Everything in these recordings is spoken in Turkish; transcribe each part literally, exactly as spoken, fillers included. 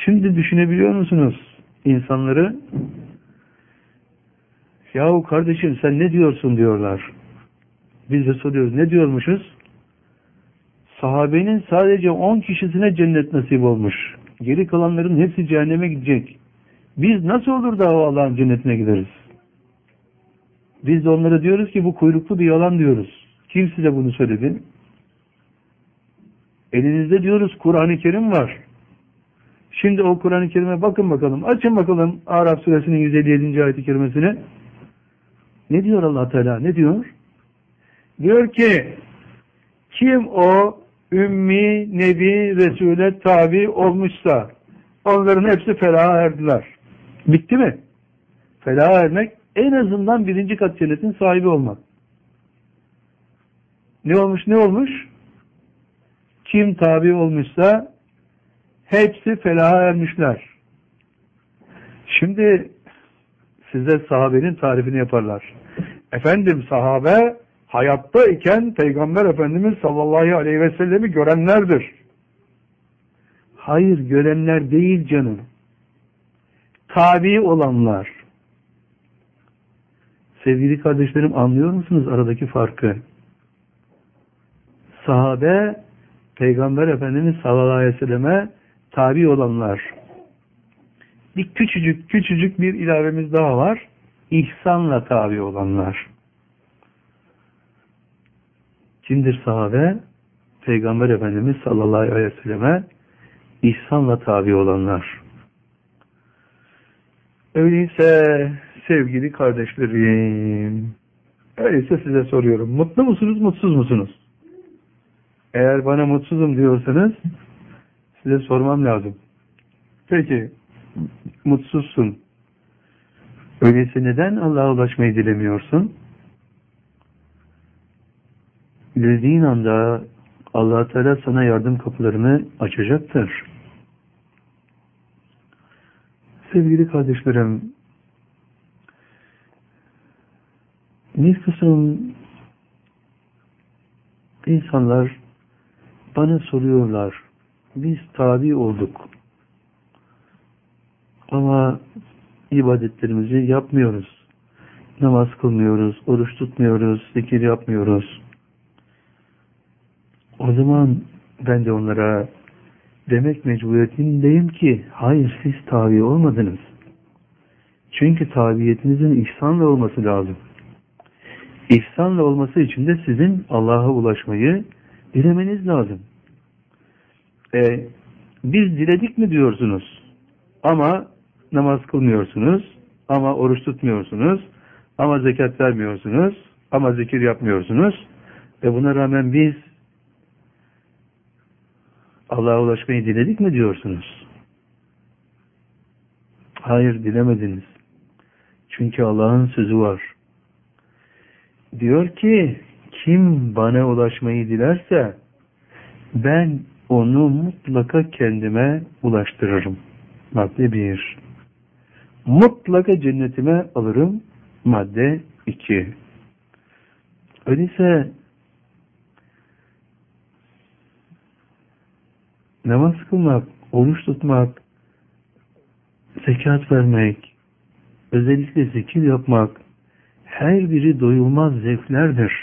Şimdi düşünebiliyor musunuz insanları? Yahu kardeşim sen ne diyorsun diyorlar. Biz de soruyoruz, ne diyormuşuz? Sahabenin sadece on kişisine cennet nasip olmuş. Geri kalanların hepsi cehenneme gidecek. Biz nasıl olur da o Allah'ın cennetine gideriz? Biz de onlara diyoruz ki bu kuyruklu bir yalan diyoruz. Kim size bunu söyledi? Elinizde diyoruz Kur'an-ı Kerim var. Şimdi o Kur'an-ı Kerim'e bakın bakalım. Açın bakalım Araf suresinin yüz elli yedinci ayet-i kerimesine. Ne diyor Allah Teala? Ne diyor? Diyor ki kim o ümmi, nebi, Resul'e tabi olmuşsa onların hepsi felaha erdiler. Bitti mi? Felaha ermek en azından birinci kat cennetin sahibi olmak. Ne olmuş ne olmuş? Kim tabi olmuşsa hepsi felaha ermişler. Şimdi size sahabenin tarifini yaparlar. Efendim sahabe hayatta iken Peygamber Efendimiz sallallahu aleyhi ve sellemi görenlerdir. Hayır, görenler değil canım. Tabi olanlar. Sevgili kardeşlerim, anlıyor musunuz aradaki farkı? Sahabe Peygamber Efendimiz sallallahu aleyhi ve selleme tabi olanlar. Bir küçücük küçücük bir ilavemiz daha var. İhsanla tabi olanlar. Kimdir sahabe? Peygamber Efendimiz sallallahu aleyhi ve selleme ihsanla tabi olanlar. Öyleyse sevgili kardeşlerim, öyleyse size soruyorum. Mutlu musunuz, mutsuz musunuz? Eğer bana mutsuzum diyorsanız size sormam lazım. Peki, mutsuzsun. Öyleyse neden Allah'a ulaşmayı dilemiyorsun? Dilediğin anda Allah Teala sana yardım kapılarını açacaktır. Sevgili kardeşlerim, bir kısım insanlar bana soruyorlar, biz tabi olduk ama ibadetlerimizi yapmıyoruz. Namaz kılmıyoruz, oruç tutmuyoruz, zikir yapmıyoruz. O zaman ben de onlara demek mecburiyetindeyim ki hayır, siz tabi olmadınız. Çünkü tabiyetinizin ihsanla olması lazım. İhsanla olması için de sizin Allah'a ulaşmayı dilemeniz lazım. E, biz diledik mi diyorsunuz? Ama namaz kılmıyorsunuz, ama oruç tutmuyorsunuz, ama zekat vermiyorsunuz, ama zikir yapmıyorsunuz. Ve buna rağmen biz Allah'a ulaşmayı diledik mi diyorsunuz? Hayır, dilemediniz. Çünkü Allah'ın sözü var. Diyor ki, kim bana ulaşmayı dilerse ben onu mutlaka kendime ulaştırırım. Madde bir. Mutlaka cennetime alırım. Madde iki. Öyleyse namaz kılmak, oruç tutmak, zekat vermek, özellikle zikir yapmak, her biri doyulmaz zevklerdir.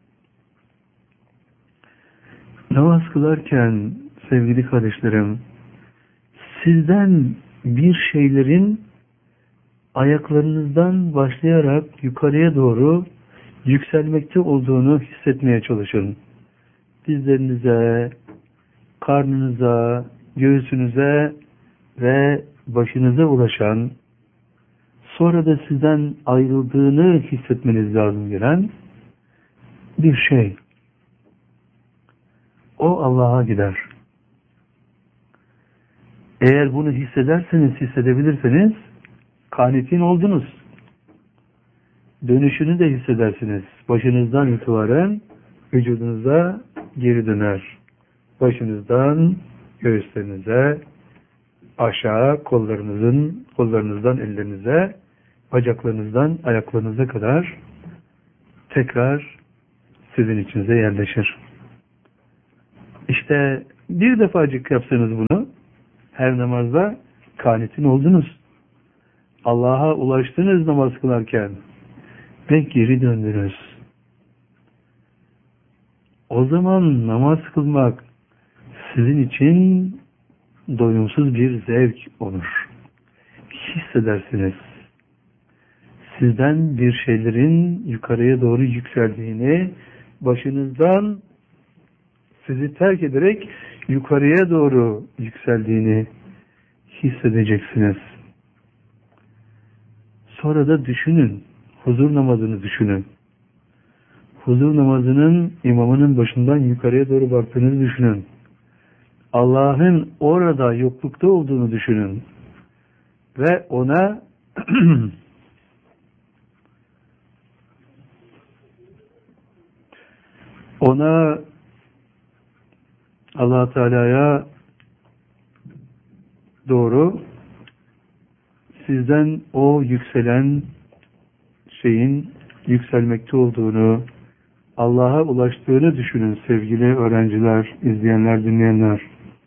Namaz kılarken sevgili kardeşlerim, sizden bir şeylerin ayaklarınızdan başlayarak yukarıya doğru yükselmekte olduğunu hissetmeye çalışın. Dizlerinize, karnınıza, göğsünüze ve başınıza ulaşan, sonra da sizden ayrıldığını hissetmeniz lazım gelen bir şey. O Allah'a gider. Eğer bunu hissederseniz, hissedebilirseniz kanitin oldunuz. Dönüşünü de hissedersiniz. Başınızdan itibaren vücudunuza geri döner. Başınızdan göğüslerinize, aşağı kollarınızın, kollarınızdan ellerinize, bacaklarınızdan ayaklarınıza kadar tekrar sizin içinize yerleşir. İşte bir defacık yapsanız bunu her namazda kanitin oldunuz. Allah'a ulaştınız namaz kılarken ve geri döndünüz. O zaman namaz kılmak sizin için doyumsuz bir zevk olur. Hissedersiniz. Sizden bir şeylerin yukarıya doğru yükseldiğini, başınızdan sizi terk ederek yukarıya doğru yükseldiğini hissedeceksiniz. Sonra da düşünün, huzur namazını düşünün. Huzur namazının imamının başından yukarıya doğru baktığınızı düşünün. Allah'ın orada yoklukta olduğunu düşünün. Ve ona ona Allah Teala'ya doğru sizden o yükselen şeyin yükselmekte olduğunu, Allah'a ulaştığını düşünün sevgili öğrenciler, izleyenler, dinleyenler.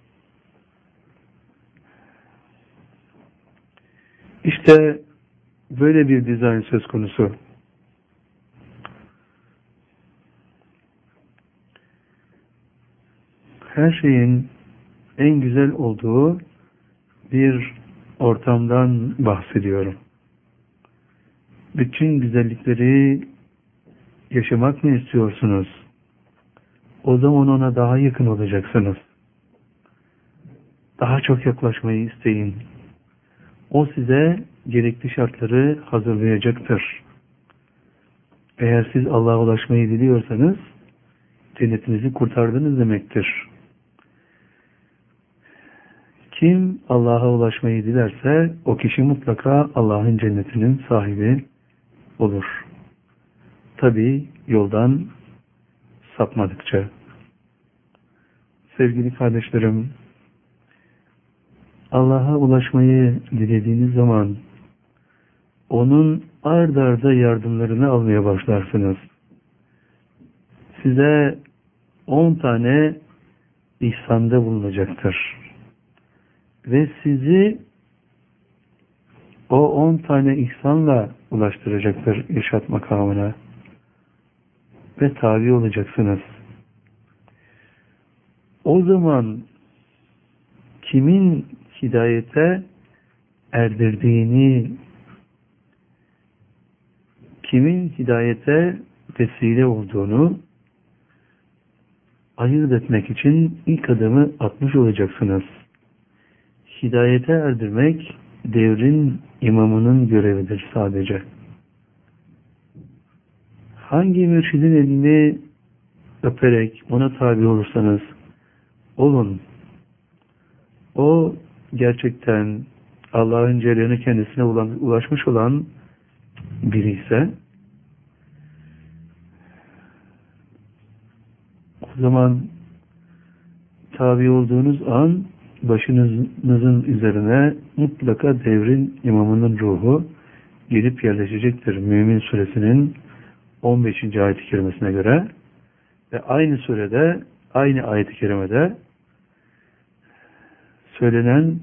İşte böyle bir dizayn söz konusu. Her şeyin en güzel olduğu bir ortamdan bahsediyorum. Bütün güzellikleri yaşamak mı istiyorsunuz? O zaman ona daha yakın olacaksınız. Daha çok yaklaşmayı isteyin. O size gerekli şartları hazırlayacaktır. Eğer siz Allah'a ulaşmayı diliyorsanız cennetinizi kurtardınız demektir. Kim Allah'a ulaşmayı dilerse o kişi mutlaka Allah'ın cennetinin sahibi olur. Tabii yoldan sapmadıkça. Sevgili kardeşlerim, Allah'a ulaşmayı dilediğiniz zaman onun ard arda yardımlarını almaya başlarsınız. Size on tane ihsanda bulunacaktır. Ve sizi o on tane ihsanla ulaştıracaktır irşat makamına. Ve tabi olacaksınız. O zaman kimin hidayete erdirdiğini, kimin hidayete vesile olduğunu ayırt etmek için ilk adımı atmış olacaksınız. Hidayete erdirmek devrin imamının görevidir sadece. Hangi mürşidin elini öperek ona tabi olursanız olun. O gerçekten Allah'ın cereyanı kendisine ulaşmış olan biri ise o zaman tabi olduğunuz an başınızın üzerine mutlaka devrin imamının ruhu gelip yerleşecektir. Mümin suresinin on beşinci ayet-i kerimesine göre ve aynı surede, aynı ayet-i kerimede söylenen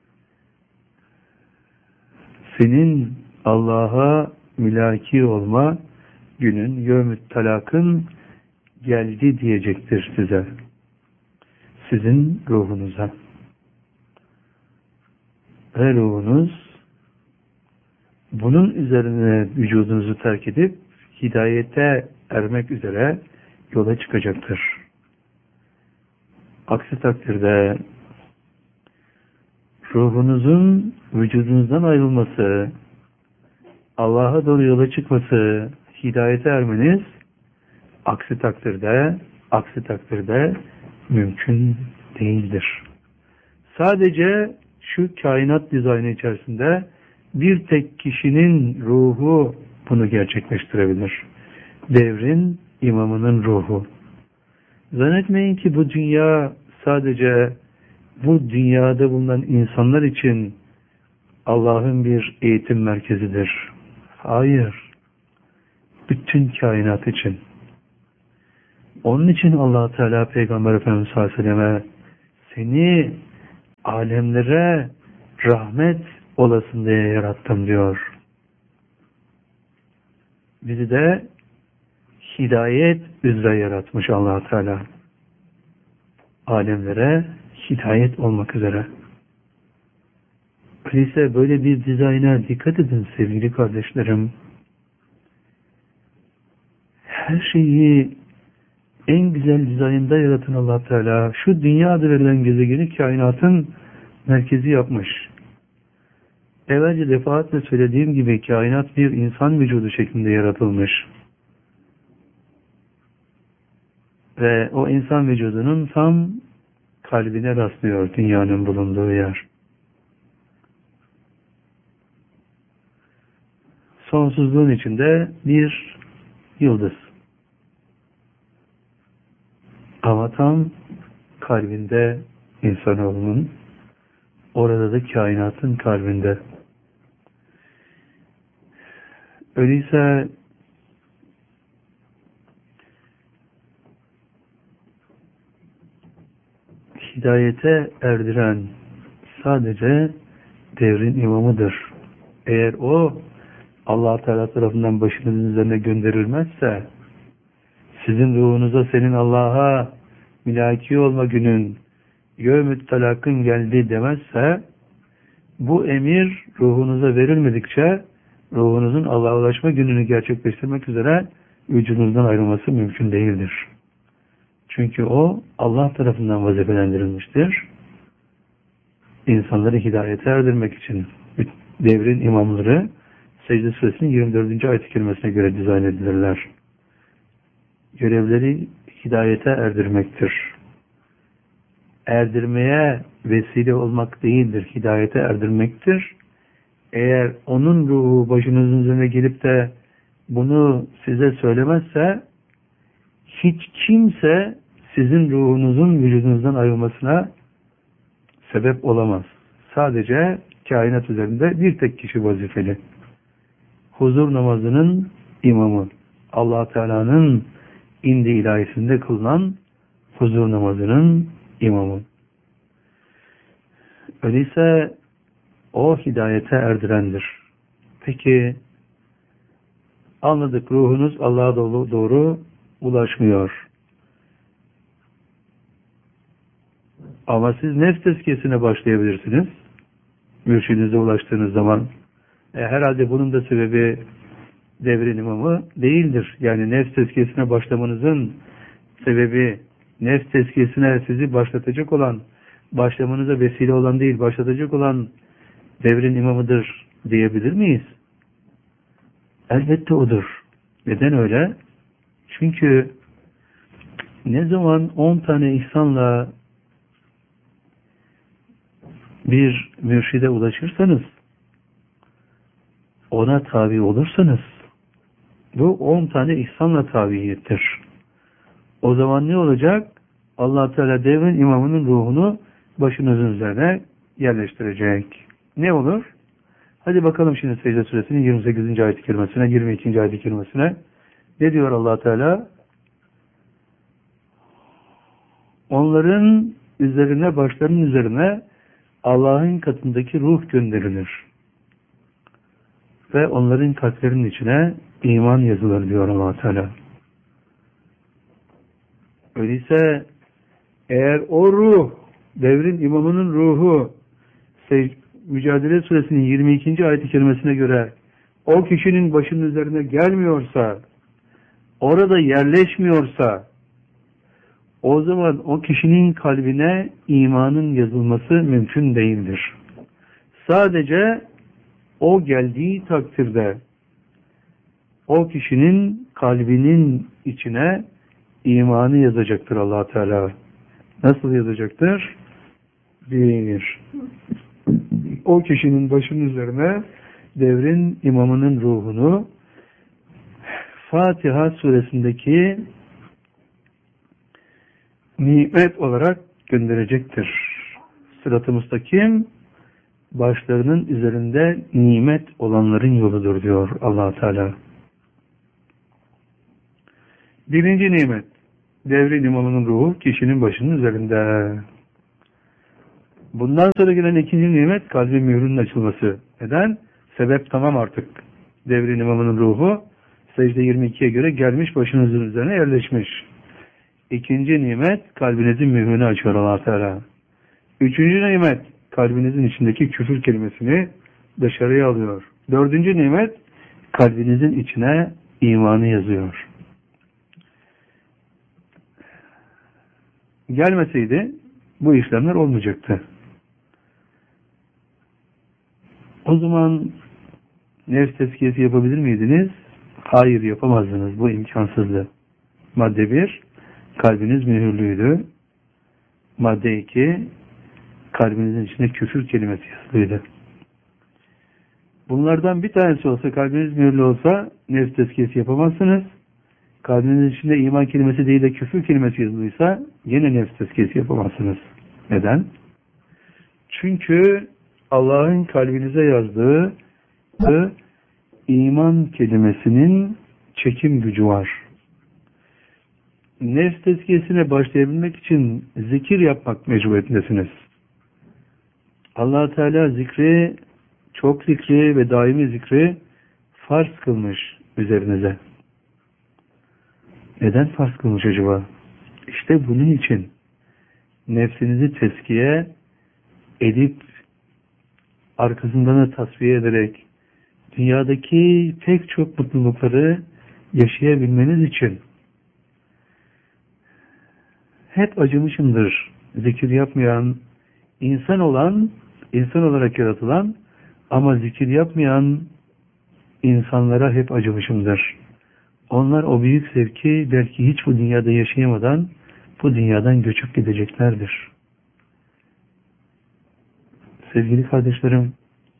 senin Allah'a mülaki olma günün, yevmü talakın geldi diyecektir size. Sizin ruhunuza. Ve ruhunuz bunun üzerine vücudunuzu terk edip hidayete ermek üzere yola çıkacaktır. Aksi takdirde ruhunuzun vücudunuzdan ayrılması, Allah'a doğru yola çıkması, hidayete ermeniz aksi takdirde, aksi takdirde mümkün değildir. Sadece şu kainat dizaynı içerisinde bir tek kişinin ruhu bunu gerçekleştirebilir. Devrin imamının ruhu. Zannetmeyin ki bu dünya sadece bu dünyada bulunan insanlar için Allah'ın bir eğitim merkezidir. Hayır. Bütün kainat için. Onun için Allah Teala Peygamber Efendimiz sallallahu aleyhi ve selleme seni alemlere rahmet olasın diye yarattım diyor. Bizi de hidayet üzere yaratmış Allah Teala. Alemlere hidayet olmak üzere. Öyleyse böyle bir dizayna dikkat edin sevgili kardeşlerim. Her şeyi en güzel dizaynda yaratan Allah Teala şu dünya adı verilen gezegeni kainatın merkezi yapmış. Evvelce defaatle söylediğim gibi kainat bir insan vücudu şeklinde yaratılmış. Ve o insan vücudunun tam kalbine rastlıyor dünyanın bulunduğu yer. Sonsuzluğun içinde bir yıldız. Ama tam kalbinde insanoğlunun, orada da kainatın kalbinde. Öyleyse hidayete erdiren sadece devrin imamıdır. Eğer o Allah Teala tarafından başınızın üzerine gönderilmezse, sizin ruhunuza senin Allah'a mülaki olma günün, yevmü't talakın geldi demezse, bu emir ruhunuza verilmedikçe ruhunuzun Allah'a ulaşma gününü gerçekleştirmek üzere vücudunuzdan ayrılması mümkün değildir. Çünkü o Allah tarafından vazifelendirilmiştir. İnsanları hidayete erdirmek için devrin imamları Secde Suresinin yirmi dördüncü ayet-i kerimesine göre dizayn edilirler. Görevleri hidayete erdirmektir. Erdirmeye vesile olmak değildir, hidayete erdirmektir. Eğer onun ruhu başınızın üzerine gelip de bunu size söylemezse, hiç kimse sizin ruhunuzun vücudunuzdan ayrılmasına sebep olamaz. Sadece kainat üzerinde bir tek kişi vazifeli. Huzur namazının imamı, Allah Teala'nın indi ilahisinde kılınan huzur namazının imamı. Öyleyse o hidayete erdirendir. Peki anladık, ruhunuz Allah'a doğru, doğru ulaşmıyor. Ama siz nefs tezkiyesine başlayabilirsiniz. Mürşidinize ulaştığınız zaman. E, herhalde bunun da sebebi devrin imamı değildir. Yani nefs tezkiyesine başlamanızın sebebi, nefs tezkiyesine sizi başlatacak olan, başlamanıza vesile olan değil, başlatacak olan devrin imamıdır diyebilir miyiz? Elbette odur. Neden öyle? Çünkü ne zaman on tane ihsanla bir mürşide ulaşırsanız, ona tabi olursanız, bu on tane ihsanla tabiyettir. O zaman ne olacak? Allah Teala devrin imamının ruhunu başınızın üzerine yerleştirecek. Ne olur? Hadi bakalım şimdi Secde Suresinin yirmi sekizinci ayet-i kerimesine, yirmi ikinci ayet-i kerimesine. Ne diyor Allah Teala? Onların üzerine, başlarının üzerine Allah'ın katındaki ruh gönderilir. Ve onların kalplerinin içine iman yazılır diyor Allah Teala. Öyleyse eğer o ruh, devrin imamının ruhu, Mücadele Suresinin yirmi ikinci ayet-i kerimesine göre o kişinin başının üzerine gelmiyorsa, orada yerleşmiyorsa, o zaman o kişinin kalbine imanın yazılması mümkün değildir. Sadece o geldiği takdirde o kişinin kalbinin içine imanı yazacaktır Allah Teala. Nasıl yazacaktır? Bir, o kişinin başının üzerine devrin imamının ruhunu Fatiha suresindeki nimet olarak gönderecektir. Sırat-ı müstakim başlarının üzerinde nimet olanların yoludur diyor Allah Teala. Birinci nimet, devrin imamının ruhu kişinin başının üzerinde. Bundan sonra gelen ikinci nimet kalbin mührünün açılması. Neden? Sebep tamam artık. Devrin imamının ruhu secde yirmi ikiye göre gelmiş, başınızın üzerine yerleşmiş. İkinci nimet kalbinizin mührünü açıyor Allah Teala. Üçüncü nimet kalbinizin içindeki küfür kelimesini dışarıya alıyor. Dördüncü nimet kalbinizin içine imanı yazıyor. Gelmeseydi bu işlemler olmayacaktı. O zaman nefs tezkiyesi yapabilir miydiniz? Hayır, yapamazdınız. Bu imkansızdı. Madde bir, kalbiniz mühürlüydü. Madde iki, kalbinizin içinde küfür kelimesi yazılıydı. Bunlardan bir tanesi olsa, kalbiniz mühürlü olsa nefs tezkiyesi yapamazsınız. Kalbinizin içinde iman kelimesi değil de küfür kelimesi yazılıysa yine nefs tezkiyesi yapamazsınız. Neden? Çünkü Allah'ın kalbinize yazdığı iman kelimesinin çekim gücü var. Nefs tezkiyesine başlayabilmek için zikir yapmak mecburiyetindesiniz. Allah Teala zikri, çok zikri ve daimi zikri farz kılmış üzerinize. Neden farz kılmış acaba? İşte bunun için nefsinizi tezkiye edip arkasından da tasfiye ederek dünyadaki pek çok mutlulukları yaşayabilmeniz için. Hep acımışımdır zikir yapmayan, insan olan, insan olarak yaratılan ama zikir yapmayan insanlara hep acımışımdır. Onlar o büyük zevki belki hiç bu dünyada yaşayamadan bu dünyadan göçüp gideceklerdir. Sevgili kardeşlerim,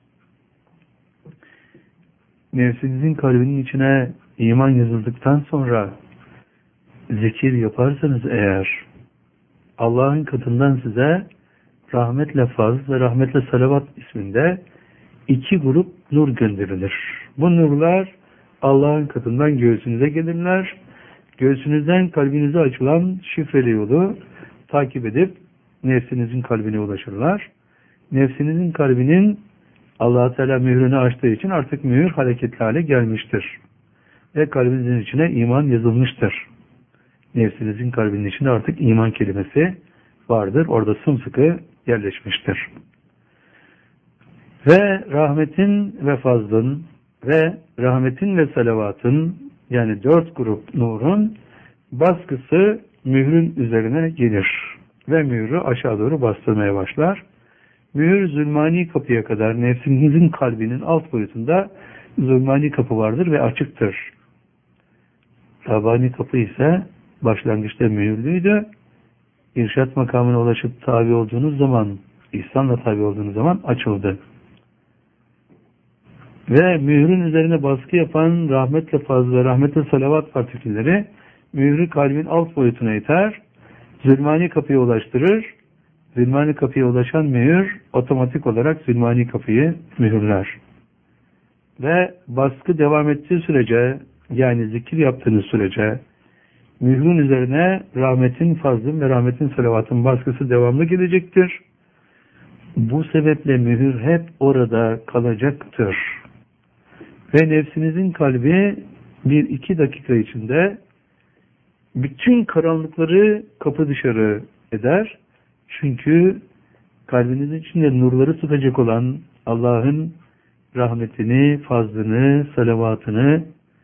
nefsinizin kalbinin içine iman yazıldıktan sonra zikir yaparsanız eğer, Allah'ın katından size rahmetle fazl ve rahmetle salavat isminde iki grup nur gönderilir. Bu nurlar Allah'ın katından göğsünüze gelirler. Göğsünüzden kalbinize açılan şifreli yolu takip edip nefsinizin kalbine ulaşırlar. Nefsinizin kalbinin Allah Teala mührünü açtığı için artık mühür hareketli hale gelmiştir. Ve kalbinizin içine iman yazılmıştır. Nefsinizin kalbinin içinde artık iman kelimesi vardır. Orada sımsıkı yerleşmiştir. Ve rahmetin ve fazlın ve rahmetin ve salavatın, yani dört grup nurun baskısı mührün üzerine gelir. Ve mührü aşağı doğru bastırmaya başlar. Mühür zulmani kapıya kadar, nefsinizin kalbinin alt boyutunda zulmani kapı vardır ve açıktır. Rabbani kapı ise başlangıçta mühürlüydü. İrşat makamına ulaşıp tabi olduğunuz zaman, ihsanla tabi olduğunuz zaman açıldı. Ve mührün üzerine baskı yapan rahmetle fazla, rahmetle salavat partikülleri mührü kalbin alt boyutuna iter, zulmani kapıya ulaştırır. Zulmani kapıya ulaşan mühür otomatik olarak zulmani kapıyı mühürler. Ve baskı devam ettiği sürece, yani zikir yaptığınız sürece mührün üzerine rahmetin, fazlın ve rahmetin, salavatın baskısı devamlı gelecektir. Bu sebeple mühür hep orada kalacaktır. Ve nefsinizin kalbi bir iki dakika içinde bütün karanlıkları kapı dışarı eder. Çünkü kalbinizin içinde nurları tutacak olan Allah'ın rahmetini, fazlını, salavatını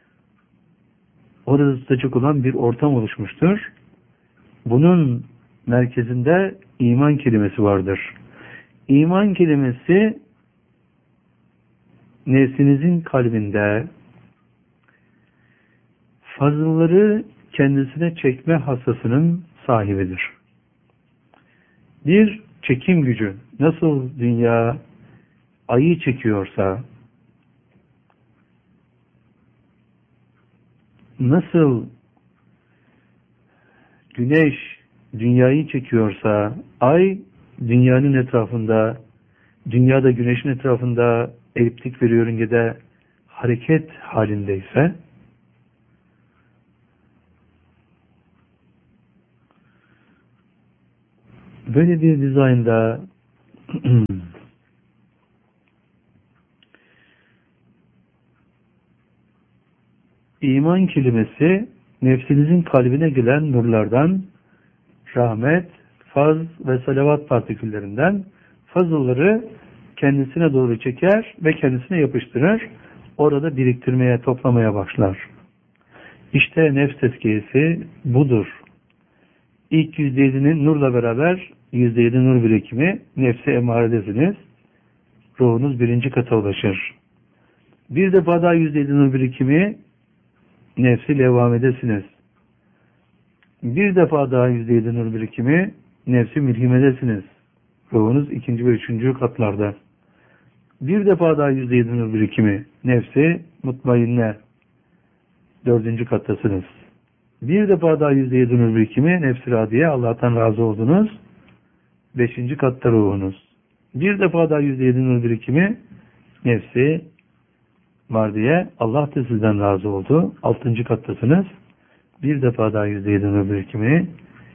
orada tutacak olan bir ortam oluşmuştur. Bunun merkezinde iman kelimesi vardır. İman kelimesi nefsinizin kalbinde fazılları kendisine çekme hassasının sahibidir. Bir çekim gücü, nasıl dünya ayı çekiyorsa, nasıl güneş dünyayı çekiyorsa, ay dünyanın etrafında, dünya da güneşin etrafında eliptik bir yörüngede hareket halindeyse, böyle bir dizaynda İman kelimesi nefsinizin kalbine gelen nurlardan, rahmet, faz ve salavat partiküllerinden fazılları kendisine doğru çeker ve kendisine yapıştırır. Orada biriktirmeye, toplamaya başlar. İşte nefs tezkiyesi budur. İlk yüzde yedinin nurla beraber yüzde yedi nur birikimi nefsi emaredesiniz. Ruhunuz birinci kata ulaşır. Bir defa daha yüzde yedi nur birikimi nefsi levvamedesiniz. Bir defa daha yüzde yedi nur birikimi nefsi milhimedesiniz. Ruhunuz ikinci ve üçüncü katlarda. Bir defa daha yüzde yedi nur birikimi nefsi mutmainne. Dördüncü kattasınız. Bir defa daha yüzde yedi nur birikimi nefsi radiye, Allah'tan razı oldunuz. Beşinci katta ruhunuz. Bir defa daha yüzde yedi nur birikimi nefsi mardiye, Allah da sizden razı oldu. Altıncı kattasınız. Bir defa daha yüzde yedi nur birikimi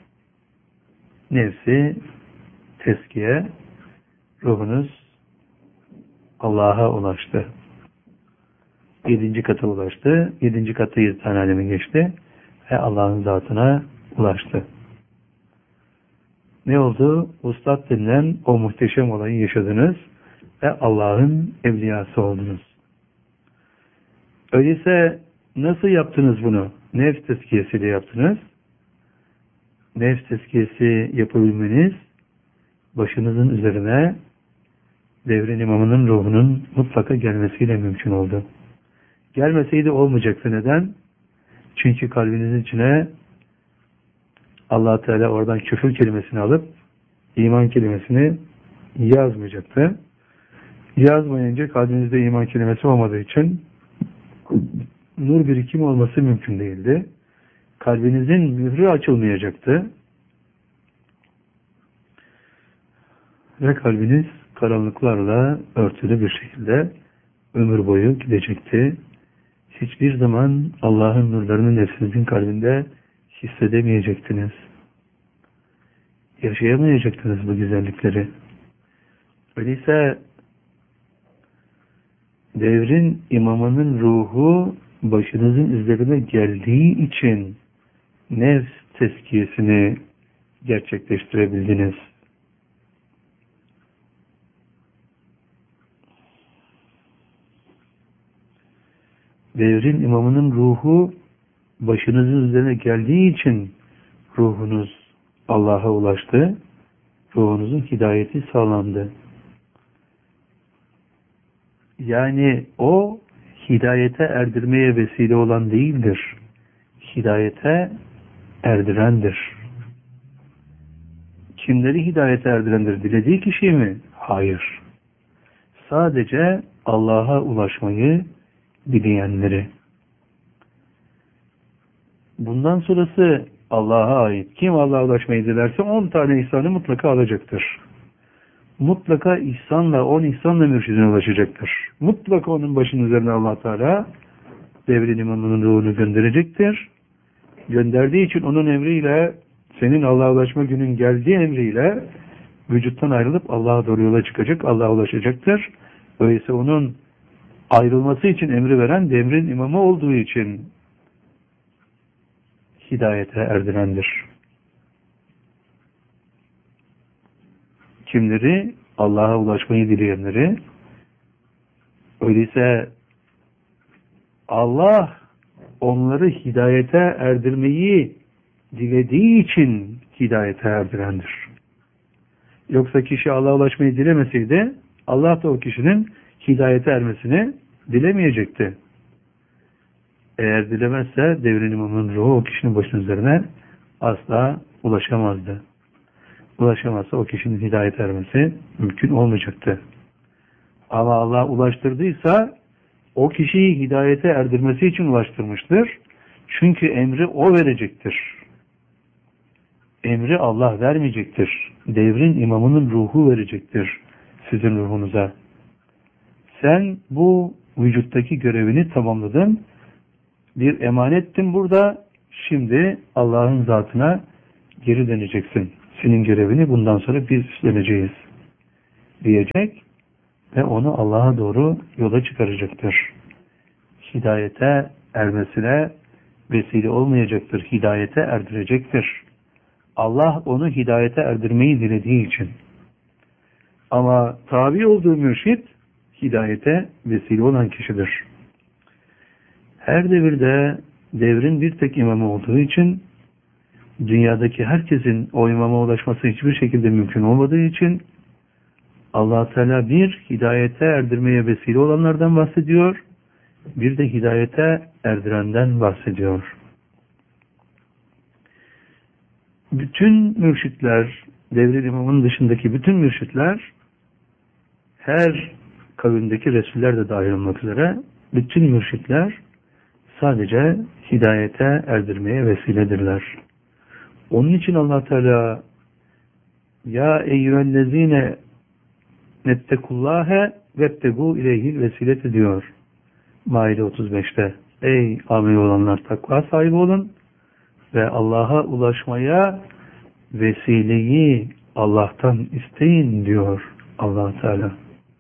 nefsi teskiye, ruhunuz Allah'a ulaştı. Yedinci kata ulaştı. Yedinci katta yedi tane alemi geçti. Ve Allah'ın zatına ulaştı. Ne oldu? Ustad denilen o muhteşem olayı yaşadınız ve Allah'ın evliyası oldunuz. Öyleyse nasıl yaptınız bunu? Nefs tezkiyesiyle yaptınız. Nefs tezkiyesi yapabilmeniz başınızın üzerine devrin imamının ruhunun mutlaka gelmesiyle mümkün oldu. Gelmeseydi olmayacaktı. Neden? Çünkü kalbinizin içine Allah Teala oradan küfür kelimesini alıp iman kelimesini yazmayacaktı. Yazmayınca kalbinizde iman kelimesi olmadığı için nur birikimi olması mümkün değildi. Kalbinizin mührü açılmayacaktı. Ve kalbiniz karanlıklarla örtülü bir şekilde ömür boyu gidecekti. Hiçbir zaman Allah'ın nurlarını nefsinizin kalbinde hissedemeyecektiniz. Yaşayamayacaktınız bu güzellikleri. Öyleyse devrin imamının ruhu başınızın üzerine geldiği için nefs tezkiyesini gerçekleştirebildiniz. Devrin imamının ruhu başınızın üzerine geldiği için ruhunuz Allah'a ulaştı. Ruhunuzun hidayeti sağlandı. Yani o hidayete erdirmeye vesile olan değildir. Hidayete erdirendir. Kimleri hidayete erdirendir? Dilediği kişi mi? Hayır. Sadece Allah'a ulaşmayı dileyenleri. Bundan sonrası Allah'a ait. Kim Allah'a ulaşmayı dilerse on tane ihsanı mutlaka alacaktır. Mutlaka ihsanla, on ihsanla mürşidine ulaşacaktır. Mutlaka onun başının üzerine Allah Teala devrin imamının ruhunu gönderecektir. Gönderdiği için onun emriyle, senin Allah'a ulaşma günün geldiği emriyle vücuttan ayrılıp Allah'a doğru yola çıkacak, Allah'a ulaşacaktır. Öyleyse onun ayrılması için emri veren devrin imamı olduğu için hidayete erdirendir. Kimleri? Allah'a ulaşmayı dileyenleri. Öyleyse Allah onları hidayete erdirmeyi dilediği için hidayete erdirendir. Yoksa kişi Allah'a ulaşmayı dilemeseydi Allah da o kişinin hidayete ermesini dilemeyecekti. Eğer dilemezse devrin imamının ruhu o kişinin başının üzerine asla ulaşamazdı. Ulaşamazsa o kişinin hidayete ermesi mümkün olmayacaktı. Ama Allah ulaştırdıysa o kişiyi hidayete erdirmesi için ulaştırmıştır. Çünkü emri o verecektir. Emri Allah vermeyecektir. Devrin imamının ruhu verecektir sizin ruhunuza. Sen bu vücuttaki görevini tamamladın. Bir emanettin burada. Şimdi Allah'ın zatına geri döneceksin. Senin görevini bundan sonra biz üstleneceğiz. diyecek ve onu Allah'a doğru yola çıkaracaktır. Hidayete ermesine vesile olmayacaktır. Hidayete erdirecektir. Allah onu hidayete erdirmeyi dilediği için. Ama tabi olduğu mürşit hidayete vesile olan kişidir. Her devirde devrin bir tek imamı olduğu için dünyadaki herkesin o imama ulaşması hiçbir şekilde mümkün olmadığı için Allah Teala bir hidayete erdirmeye vesile olanlardan bahsediyor, bir de hidayete erdirenden bahsediyor. Bütün mürşitler, devrin imamının dışındaki bütün mürşitler, her kavimdeki Resuller de dahil olmak üzere bütün mürşitler sadece hidayete erdirmeye vesiledirler. Onun için Allah Teala ya eyyühellezine nettekullâhe vettegu ileyhil vesileti diyor Maide otuz beşte. Ey amel olanlar, takva sahibi olun ve Allah'a ulaşmaya vesileyi Allah'tan isteyin diyor Allah Teala.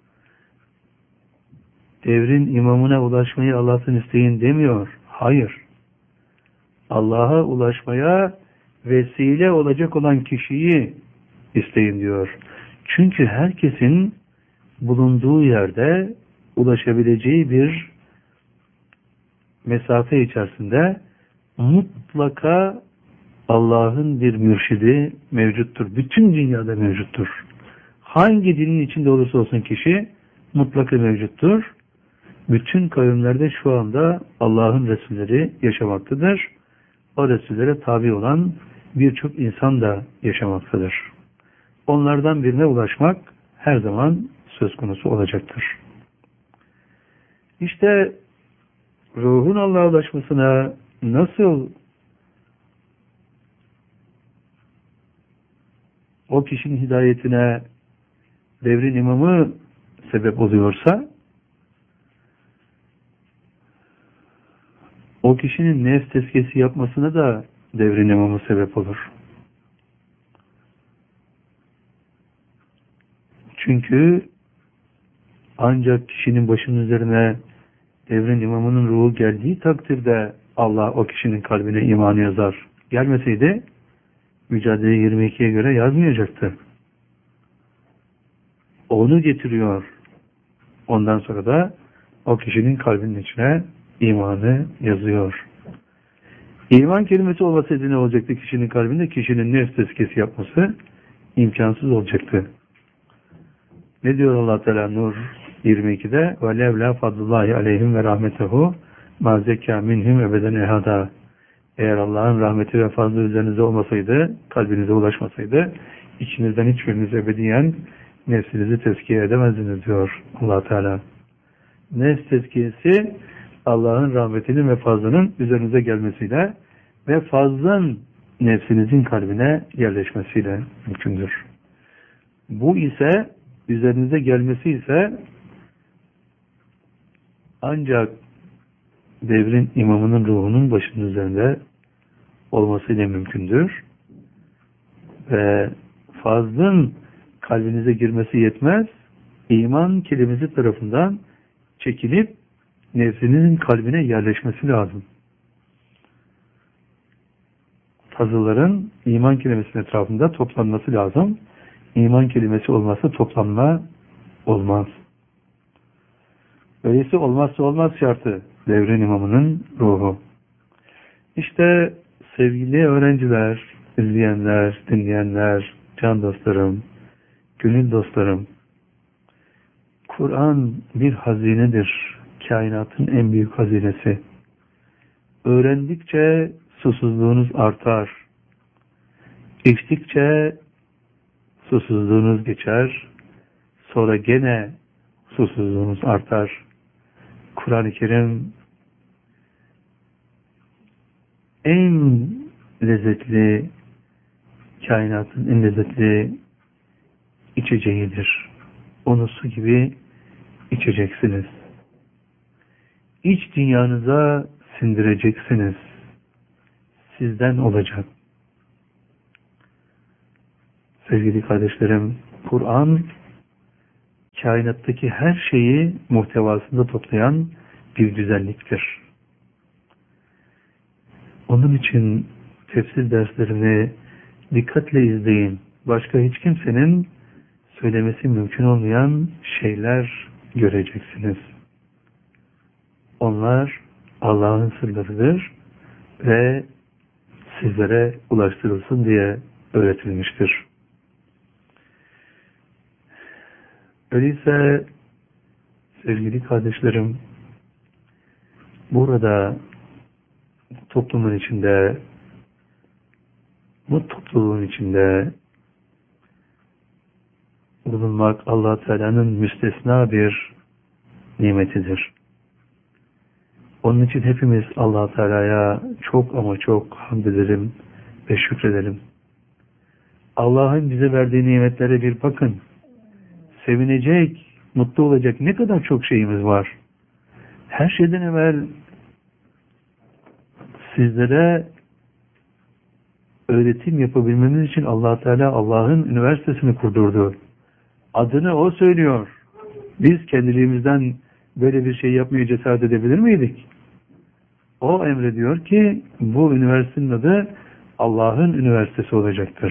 Devrin imamına ulaşmayı Allah'tan isteyin demiyor. Hayır. Allah'a ulaşmaya vesile olacak olan kişiyi isteyin diyor. Çünkü herkesin bulunduğu yerde ulaşabileceği bir mesafe içerisinde mutlaka Allah'ın bir mürşidi mevcuttur. Bütün dünyada mevcuttur. Hangi dinin içinde olursa olsun kişi mutlaka mevcuttur. Bütün kavimlerde şu anda Allah'ın Resulleri yaşamaktadır. O Resullere tabi olan birçok insan da yaşamaktadır. Onlardan birine ulaşmak her zaman söz konusu olacaktır. İşte ruhun Allah'a ulaşmasına nasıl o kişinin hidayetine devrin imamı sebep oluyorsa, o kişinin nefs tezkiyesi yapmasına da devrin imamı sebep olur. Çünkü ancak kişinin başının üzerine devrin imamının ruhu geldiği takdirde Allah o kişinin kalbine imanı yazar. Gelmeseydi Mücadele yirmi ikiye göre yazmayacaktı. Onu getiriyor. Ondan sonra da o kişinin kalbinin içine imanı yazıyor. İman kelimesi olmasaydı ne olacaktı kişinin kalbinde? Kişinin nefs tezkiyesi yapması imkansız olacaktı. Ne diyor Allah Teala Nur yirmi ikide? وَلَوْ لَا فَضْلُ اللّٰهِ عَلَيْهِمْ وَرَحْمَتَهُ مَا زَكَّى مِنْهُمْ اَبَدًا اَحَدًا. Eğer Allah'ın rahmeti ve fazlı üzerinize olmasaydı, kalbinize ulaşmasaydı, içinizden hiçbiriniz ebediyen nefsinizi tezkiye edemezdiniz diyor Allah Teala. Nefs tezkiyesi Allah'ın rahmetinin ve fazlının üzerinize gelmesiyle ve fazlın nefsinizin kalbine yerleşmesiyle mümkündür. Bu ise üzerinize gelmesi ise ancak devrin imamının ruhunun başının üzerinde olmasıyla mümkündür. Ve fazlın kalbinize girmesi yetmez. İman kelimesi tarafından çekilip nefsinizin kalbine yerleşmesi lazım. Fazılların iman kelimesinin etrafında toplanması lazım. İman kelimesi olmazsa toplanma olmaz. Öyleyse olmazsa olmaz şartı devrin imamının ruhu. İşte sevgili öğrenciler, izleyenler, dinleyenler, can dostlarım, gönül dostlarım, Kur'an bir hazinedir. Kainatın en büyük hazinesi. Öğrendikçe susuzluğunuz artar. İçtikçe susuzluğunuz geçer. Sonra gene susuzluğunuz artar. Kur'an-ı Kerim en lezzetli, kainatın en lezzetli içeceğidir. Onu su gibi içeceksiniz. İç dünyanıza sindireceksiniz. Sizden olacak. Sevgili kardeşlerim, Kur'an kainattaki her şeyi muhtevasında toplayan bir güzelliktir. Onun için tefsir derslerini dikkatle izleyin. Başka hiç kimsenin söylemesi mümkün olmayan şeyler göreceksiniz. Onlar Allah'ın sırlarıdır ve sizlere ulaştırılsın diye öğretilmiştir. Öyleyse sevgili kardeşlerim, burada toplumun içinde, bu topluluğun içinde bulunmak Allah Teala'nın müstesna bir nimetidir. Onun için hepimiz Allah Teala'ya çok ama çok hamd edelim ve şükredelim. Allah'ın bize verdiği nimetlere bir bakın. Sevinecek, mutlu olacak ne kadar çok şeyimiz var. Her şeyden evvel sizlere öğretim yapabilmemiz için Allah Teala Allah'ın üniversitesini kurdurdu. Adını O söylüyor. Biz kendiliğimizden böyle bir şey yapmaya cesaret edebilir miydik? O emrediyor ki bu üniversitenin adı Allah'ın üniversitesi olacaktır.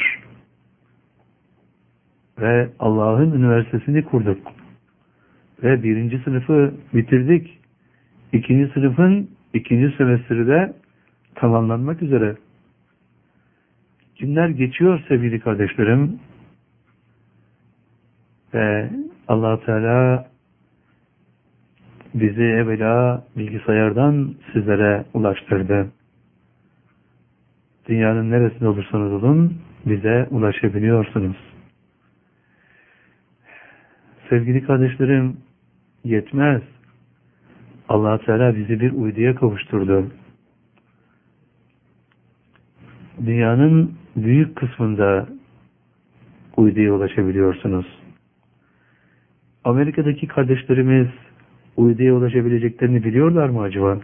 Ve Allah'ın üniversitesini kurduk. Ve birinci sınıfı bitirdik. İkinci sınıfın ikinci semestri de tamamlanmak üzere. Günler geçiyor sevgili kardeşlerim. Ve Allah Teala bizi evvela bilgisayardan sizlere ulaştırdı. Dünyanın neresinde olursanız olun bize ulaşabiliyorsunuz. Sevgili kardeşlerim, yetmez. Allah Teala bizi bir uyduya kavuşturdu. Dünyanın büyük kısmında uyduya ulaşabiliyorsunuz. Amerika'daki kardeşlerimiz uyduya ulaşabileceklerini biliyorlar mı acaba?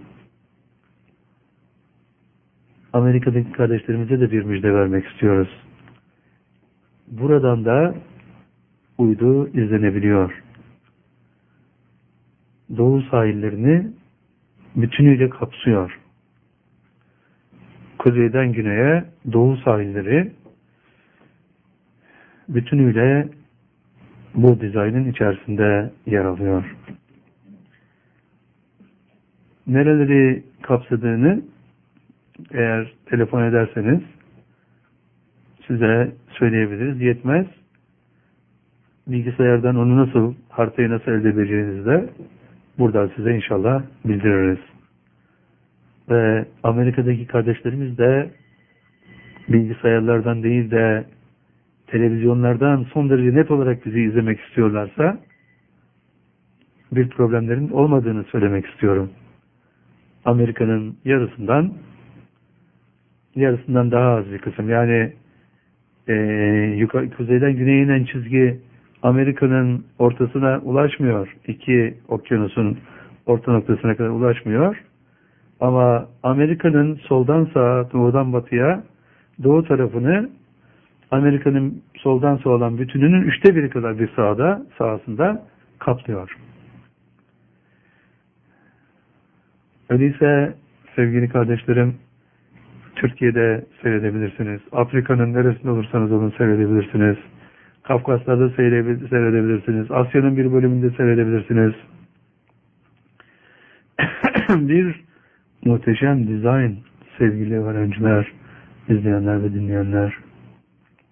Amerika'daki kardeşlerimize de bir müjde vermek istiyoruz. Buradan da uydu izlenebiliyor. Doğu sahillerini bütünüyle kapsıyor. Kuzeyden güneye doğu sahilleri bütünüyle bu dizaynın içerisinde yer alıyor. Nereleri kapsadığını eğer telefon ederseniz size söyleyebiliriz. Yetmez. Bilgisayardan onu nasıl, haritayı nasıl elde edeceğinizi de buradan size inşallah bildiririz. Ve Amerika'daki kardeşlerimiz de bilgisayarlardan değil de televizyonlardan son derece net olarak bizi izlemek istiyorlarsa bir problemlerin olmadığını söylemek istiyorum. Amerika'nın yarısından yarısından daha az bir kısım. Yani e, yukarı, kuzeyden güneye inen çizgi Amerika'nın ortasına ulaşmıyor. İki okyanusun orta noktasına kadar ulaşmıyor. Ama Amerika'nın soldan sağa, doğudan batıya, doğu tarafını Amerika'nın soldan sağa olan bütününün üçte biri kadar bir sahada, sahasında kaplıyor. Öyleyse sevgili kardeşlerim, Türkiye'de seyredebilirsiniz. Afrika'nın neresinde olursanız olun seyredebilirsiniz. Kafkaslar'da seyredebilirsiniz. Asya'nın bir bölümünde seyredebilirsiniz. Bir muhteşem dizayn sevgili öğrenciler, izleyenler ve dinleyenler.